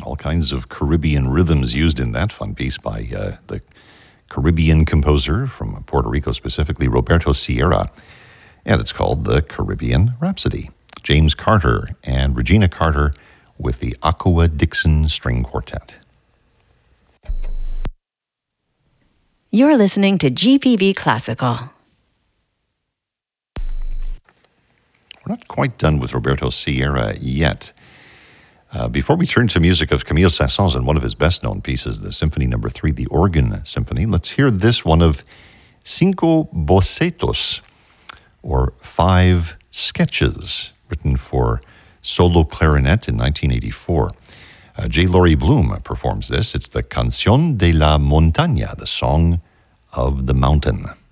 All kinds of Caribbean rhythms used in that fun piece by the Caribbean composer from Puerto Rico, specifically Roberto Sierra. And it's called the Caribbean Rhapsody. James Carter and Regina Carter with the Aqua Dixon String Quartet. You're listening to GPB Classical. We're not quite done with Roberto Sierra yet. Before we turn to music of Camille Saint-Saëns and one of his best-known pieces, the Symphony No. 3, the Organ Symphony, let's hear this one of Cinco Bocetos, or 5 Sketches, written for solo clarinet in 1984. J. Laurie Bloom performs this. It's the Canción de la Montaña, the Song of the Mountain.